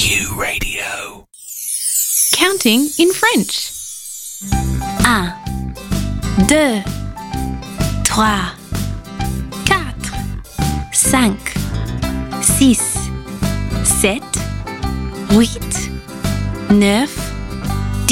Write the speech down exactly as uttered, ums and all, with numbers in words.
U Radio. Counting in French. Un, deux, trois, quatre, cinq, six, sept, huit, neuf,